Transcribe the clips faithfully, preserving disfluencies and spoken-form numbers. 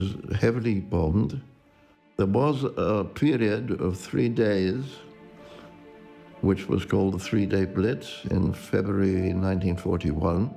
was heavily bombed. There was a period of three days, which was called the Three-Day Blitz in February nineteen forty-one.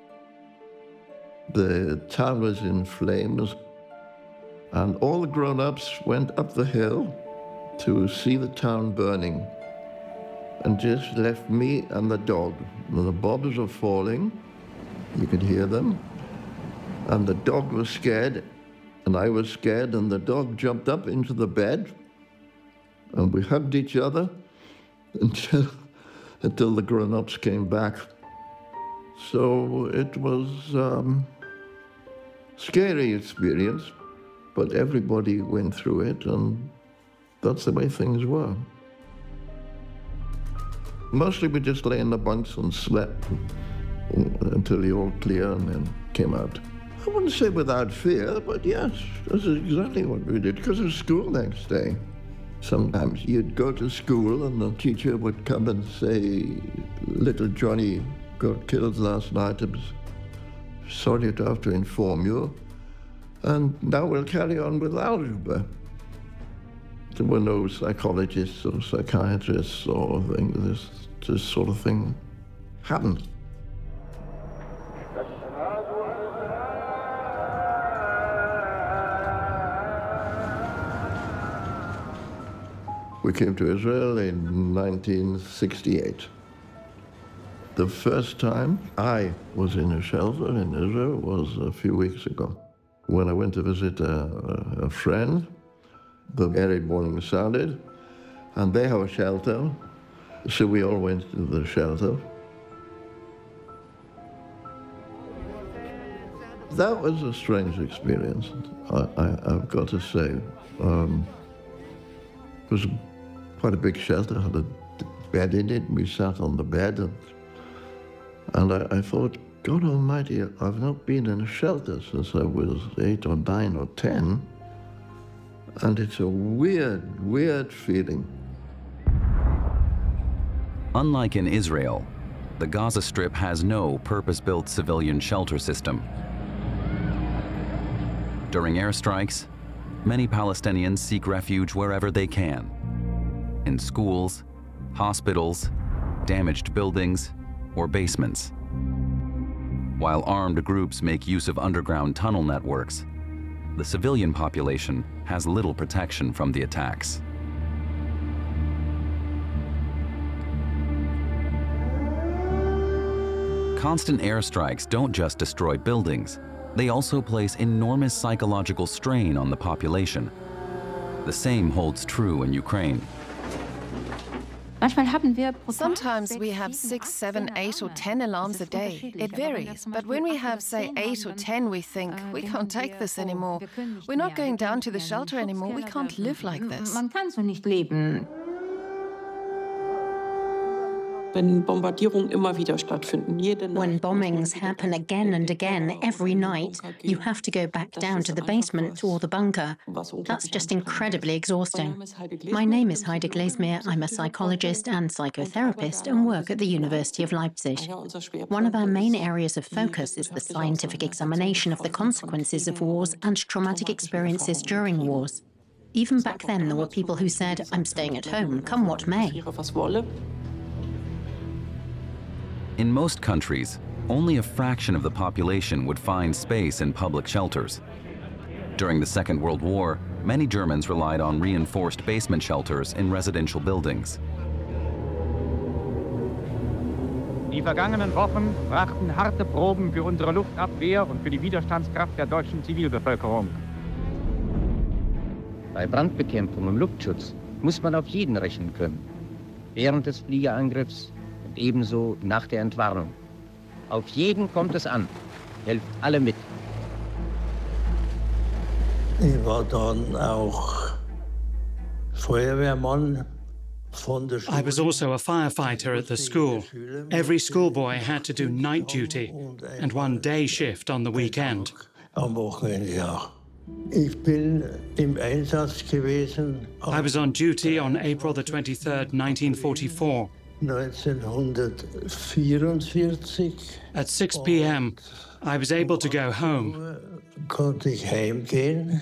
The town was in flames, and all the grown-ups went up the hill to see the town burning, and just left me and the dog. The bombs were falling, you could hear them, and the dog was scared, and I was scared, and the dog jumped up into the bed, and we hugged each other until, until the grown-ups came back. So it was um, scary experience, but everybody went through it, and that's the way things were. Mostly we just lay in the bunks and slept until the all clear and then came out. I wouldn't say without fear, but yes, this is exactly what we did, because it was school next day. Sometimes you'd go to school and the teacher would come and say, little Johnny got killed last night. I'm sorry to have to inform you. And now we'll carry on with algebra. There were no psychologists or psychiatrists or things. This, this sort of thing happened. We came to Israel in nineteen sixty-eight. The first time I was in a shelter in Israel was a few weeks ago, when I went to visit a, a friend. The early morning sounded, and they have a shelter, so we all went to the shelter. That was a strange experience, I, I, I've got to say. Um, it was quite a big shelter, had a bed in it, and we sat on the bed, and, and I, I thought, God Almighty, I've not been in a shelter since I was eight or nine or ten. And it's a weird, weird feeling. Unlike in Israel, the Gaza Strip has no purpose-built civilian shelter system. During airstrikes, many Palestinians seek refuge wherever they can, in schools, hospitals, damaged buildings, or basements. While armed groups make use of underground tunnel networks, the civilian population has little protection from the attacks. Constant airstrikes don't just destroy buildings, they also place enormous psychological strain on the population. The same holds true in Ukraine. Sometimes we have six, seven, eight or ten alarms a day. It varies. But when we have, say, eight or ten, we think, we can't take this anymore. We're not going down to the shelter anymore. We can't live like this. When bombings happen again and again every night, you have to go back down to the basement or the bunker. That's just incredibly exhausting. My name is Heide Glesmere. I'm a psychologist and psychotherapist and work at the University of Leipzig. One of our main areas of focus is the scientific examination of the consequences of wars and traumatic experiences during wars. Even back then, there were people who said, I'm staying at home, come what may. In most countries, only a fraction of the population would find space in public shelters. During the Second World War, many Germans relied on reinforced basement shelters in residential buildings. Die vergangenen Wochen brachten harte Proben für unsere Luftabwehr und für die Widerstandskraft der deutschen Zivilbevölkerung. Bei Brandbekämpfung und Luftschutz muss man auf jeden rechnen können. Während des Fliegerangriffs und ebenso nach der Entwarnung. Auf jeden kommt es an. Helft alle mit. Ich war dann auch Feuerwehrmann. I was also a firefighter at the school. Every schoolboy had to do night duty and one day shift on the weekend. Am Wochenende, ja. Ich bin im Einsatz gewesen. I was on duty on April the twenty-third, nineteen forty-four. neunzehnhundertvierundvierzig. At six p m, I was able to go home. Konnte ich heimgehen.